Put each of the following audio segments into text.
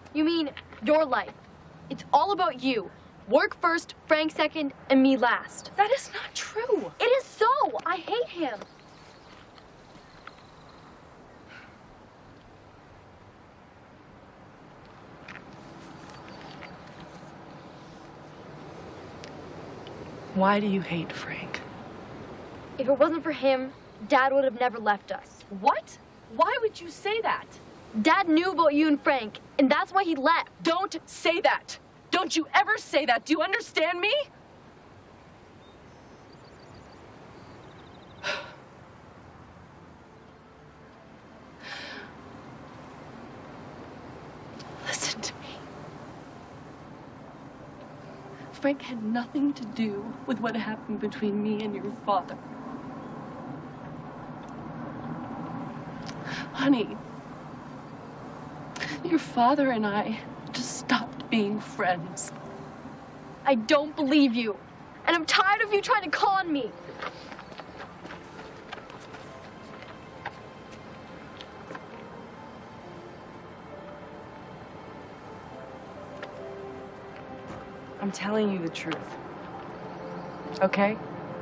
You mean your life. It's all about you. Work first, Frank second, and me last. That is not true. It is so. I hate him. Why do you hate Frank? If it wasn't for him, Dad would have never left us. What? Why would you say that? Dad knew about you and Frank, and that's why he left. Don't say that. Don't you ever say that. Do you understand me? Listen to me. Frank had nothing to do with what happened between me and your father. Honey, your father and I just stopped being friends. I don't believe you. And I'm tired of you trying to con me. I'm telling you the truth. Okay?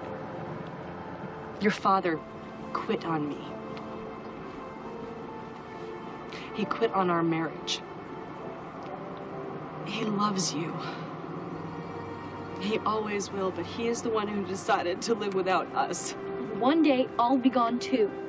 Your father quit on me. He quit on our marriage. He loves you. He always will, but he is the one who decided to live without us. One day, I'll be gone too.